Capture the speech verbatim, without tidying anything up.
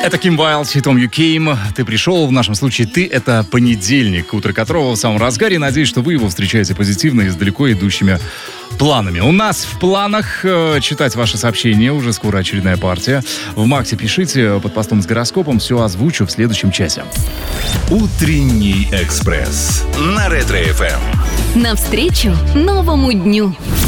Это Ким Вайлд с хитом «You Came». Ты пришел, в нашем случае ты — это понедельник, утро которого в самом разгаре. Надеюсь, что вы его встречаете позитивно и с далеко идущими планами. У нас в планах э, читать ваши сообщения. Уже скоро очередная партия. В Максе пишите под постом с гороскопом. Все озвучу в следующем часе. Утренний экспресс на Ретро-эф эм. Навстречу новому дню.